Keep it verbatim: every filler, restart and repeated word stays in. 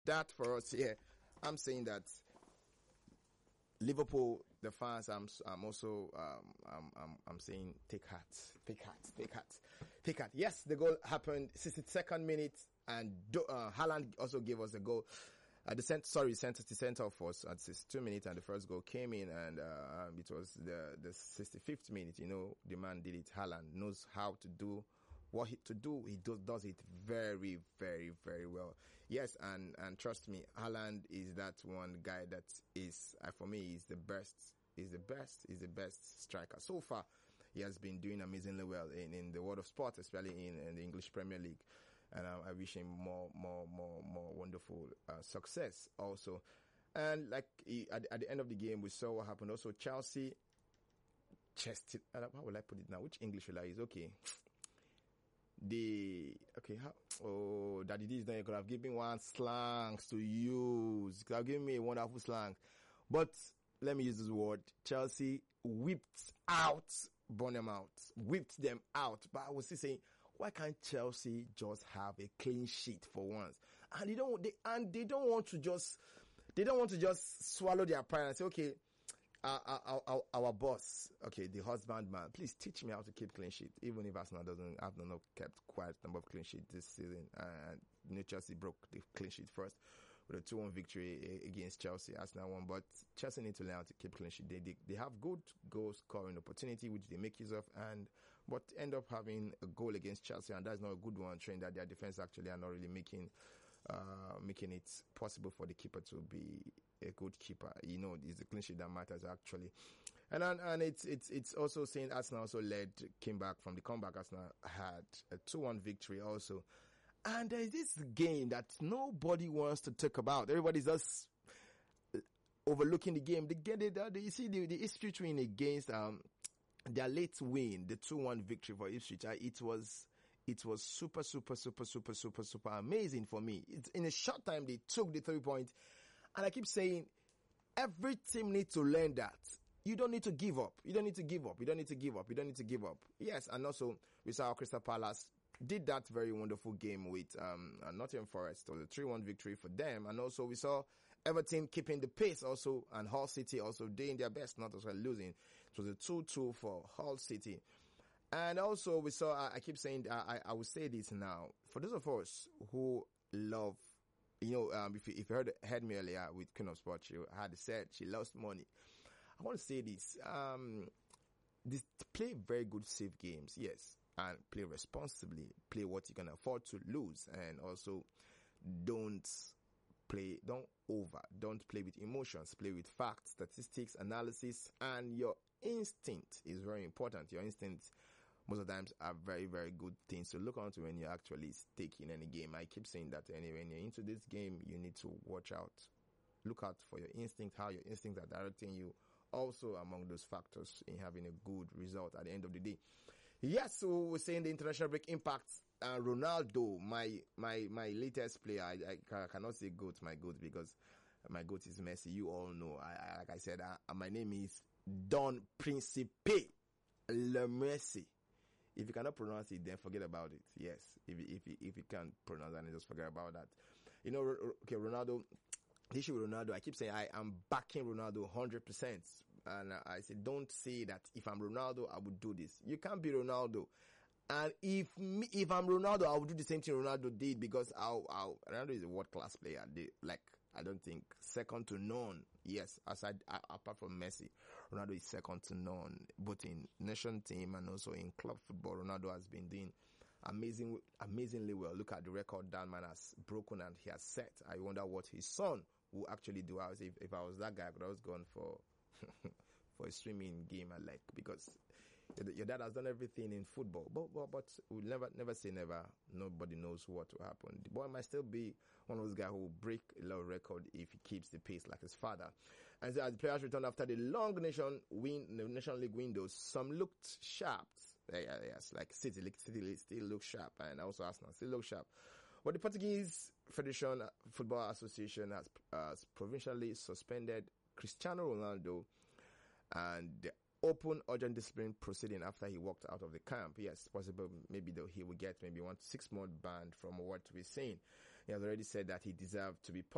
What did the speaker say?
that for us here. I'm saying that Liverpool, the fans, I'm, I'm also, um, I'm, I'm, I'm saying take heart, take heart, take heart, take heart. Yes, the goal happened sixty-second minute, and uh, Haaland also gave us a goal. At the center, sorry, center to center of us at sixty-two minutes, and the first goal came in, and uh, um, it was the the sixty-fifth minute. You know, the man did it. Haaland knows how to do what he to do. He does does it very, very, very well. Yes, and and trust me, Haaland is that one guy that is uh, for me is the best. Is the best. Is the best striker so far. He has been doing amazingly well in in the world of sport, especially in, in the English Premier League. And I, I wish him more, more, more, more wonderful uh, success also. And like he, at, at the end of the game, we saw what happened. Also, Chelsea chested. Uh, how will I put it now? Which English will I use? Okay, the okay. How? Oh, Daddy D is not. You could have given one slangs to use. You could have given me a wonderful slang, but let me use this word. Chelsea whipped out, Bournemouth, whipped them out. But I was still saying, why can't Chelsea just have a clean sheet for once? And they don't, they, and they don't want to just, they don't want to just swallow their pride and say, okay, our, our, our, our boss, okay, the husbandman, please teach me how to keep clean sheet. Even if Arsenal doesn't, have not kept quite a number of clean sheet this season. And New Chelsea broke the clean sheet first with a two one victory against Chelsea. Arsenal won, but Chelsea need to learn how to keep clean sheet. They, they, they have good goal scoring opportunity, which they make use of, and, but end up having a goal against Chelsea, and that's not a good one, showing that their defense actually are not really making, uh, making it possible for the keeper to be a good keeper. You know, it's the clean sheet that matters actually. And, and, and it's, it's, it's also saying Arsenal also led, came back from the comeback. Arsenal had a two one victory also. And there's this game that nobody wants to talk about. Everybody's just overlooking the game. They get it. Uh, you see the, the Ipswich win against, um, their late win, the two one victory for Ipswich. Uh, it was, it was super, super, super, super, super, super amazing for me. It's in a short time, they took the three point. And I keep saying, every team needs to learn that. You don't need to give up. You don't need to give up. You don't need to give up. You don't need to give up. Yes, and also we saw Crystal Palace did that very wonderful game with um Nottingham Forest. It was a three one victory for them. And also we saw Everton keeping the pace also, and Hull City also doing their best, not as well losing. It was a two two for Hull City. And also we saw, I, I keep saying, I, I will say this now, for those of us who love, you know, um, if you, if you heard, heard me earlier with Queen of Sports, she had said she lost money. I want to say this, um, this play very good safe games, yes. And play responsibly, play what you can afford to lose, and also don't play, don't over, don't play with emotions, play with facts, statistics, analysis, and your instinct is very important. Your instincts most of the times are very, very good things to look onto when you're actually taking any game. I keep saying that anyway, when you're into this game, you need to watch out, look out for your instinct, how your instincts are directing you. Also among those factors in having a good result at the end of the day. Yes, so we're saying the international break impacts uh, Ronaldo, my my my latest player. I, I, I cannot say GOAT, my GOAT, because my GOAT is Messi. You all know. I, I, like I said, uh, my name is Don Principe Le Messi. If you cannot pronounce it, then forget about it. Yes, if if if you can't pronounce it, then just forget about that. You know, okay, Ronaldo. The issue with Ronaldo, I keep saying I am backing Ronaldo one hundred percent. And I say, don't say that if I'm Ronaldo, I would do this. You can't be Ronaldo. And if me, if I'm Ronaldo, I would do the same thing Ronaldo did, because I'll, I'll, Ronaldo is a world-class player. They, like, I don't think second to none. Yes, aside, uh, apart from Messi, Ronaldo is second to none, both in nation team and also in club football. Ronaldo has been doing amazing, amazingly well. Look at the record that man has broken and he has set. I wonder what his son will actually do. I was, if, if I was that guy, I could have gone for for a swimming game I like, because your dad has done everything in football. But but, but we'll never never say never. Nobody knows what will happen. The boy might still be one of those guys who will break a lot of record if he keeps the pace like his father. And so as the players returned after the long nation win, the National League windows, some looked sharp. Yeah, yes, like City, City still look sharp, and also Arsenal still look sharp. But the Portuguese Federation Football Association has, uh, provincially suspended Cristiano Ronaldo and the open urgent discipline proceeding after he walked out of the camp. Yes, possible maybe though he will get maybe one six month ban from what we're saying. He has already said that he deserved to be